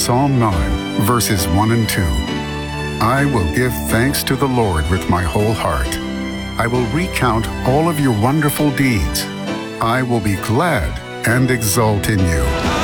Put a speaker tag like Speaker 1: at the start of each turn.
Speaker 1: Psalm 9, verses 1 and 2. I will give thanks to the Lord with my whole heart. I will recount all of your wonderful deeds. I will be glad and exult in you.